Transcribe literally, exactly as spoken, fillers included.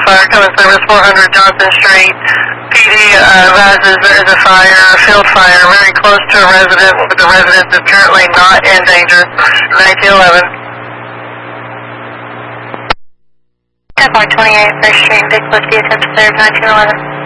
fire, coming service four hundred Johnson Street. P D uh, advises there is a fire, a field fire, very close to a residence, but the residence is currently not in danger. nineteen eleven. F R twenty-eight, First Street, Big Cliff, attempt to serve nineteen eleven.